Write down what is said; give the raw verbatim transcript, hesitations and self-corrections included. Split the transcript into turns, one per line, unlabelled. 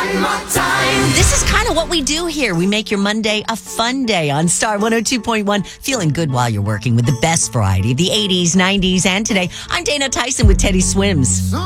One more time.
This is kind of what we do here. We make your Monday a fun day on Star one oh two point one. Feeling good while you're working with the best variety of the eighties, nineties, and today. I'm Dana Tyson with Teddy Swims.